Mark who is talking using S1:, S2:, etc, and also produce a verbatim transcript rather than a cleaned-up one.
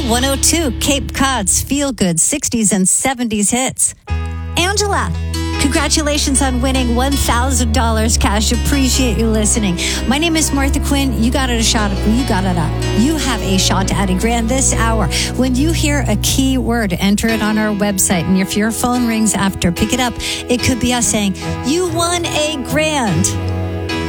S1: one oh two, Cape Cod's feel-good sixties and seventies hits. Angela, congratulations on winning one thousand dollars cash. Appreciate you listening. My name is Martha Quinn. You got it a shot. You got it up. You have a shot at a grand this hour. When you hear a key word, enter it on our website. And if your phone rings after, pick it up. It could be us saying, you won a grand.